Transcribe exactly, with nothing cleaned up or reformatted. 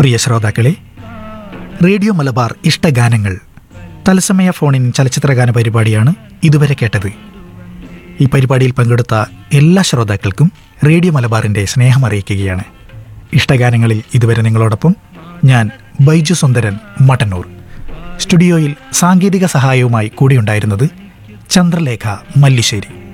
പ്രിയ ശ്രോതാക്കളെ, റേഡിയോ മലബാർ ഇഷ്ടഗാനങ്ങൾ തത്സമയ ഫോണിൻ ചലച്ചിത്രഗാന പരിപാടിയാണ് ഇതുവരെ കേട്ടത്. ഈ പരിപാടിയിൽ പങ്കെടുത്ത എല്ലാ ശ്രോതാക്കൾക്കും റേഡിയോ മലബാറിൻ്റെ സ്നേഹം അറിയിക്കുകയാണ്. ഇഷ്ടഗാനങ്ങളിൽ ഇതുവരെ നിങ്ങളോടൊപ്പം ഞാൻ ബൈജു സുന്ദരൻ മട്ടന്നൂർ. സ്റ്റുഡിയോയിൽ സാങ്കേതിക സഹായവുമായി കൂടിയുണ്ടായിരുന്നത് ചന്ദ്രലേഖ മല്ലിശ്ശേരി.